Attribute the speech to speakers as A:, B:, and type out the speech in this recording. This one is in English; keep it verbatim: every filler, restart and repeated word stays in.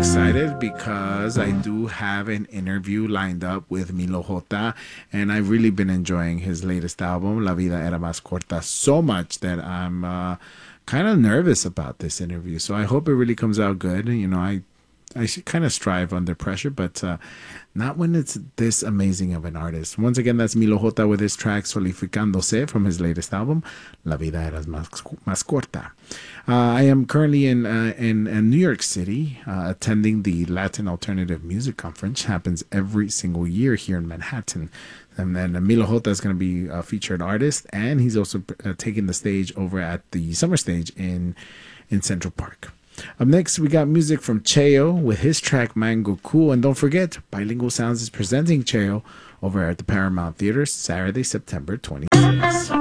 A: excited because I do have an interview lined up with Milo J, and I've really been enjoying his latest album, La Vida Era Más Corta, so much that I'm uh, kind of nervous about this interview. So I hope it really comes out good. You know, I I should kind of strive under pressure, but uh, not when it's this amazing of an artist. Once again, that's Milo J with his track Solificándose from his latest album, La Vida Era Más, Más Corta. Uh, I am currently in, uh, in in New York City uh, attending the Latin Alternative Music Conference. Happens every single year here in Manhattan. And then uh, Milo J is going to be a featured artist, and he's also uh, taking the stage over at the Summer Stage in in Central Park. Up next, we got music from Cheo with his track Mango Cool. And don't forget, Bilingual Sounds is presenting Cheo over at the Paramount Theater Saturday, September twentieth.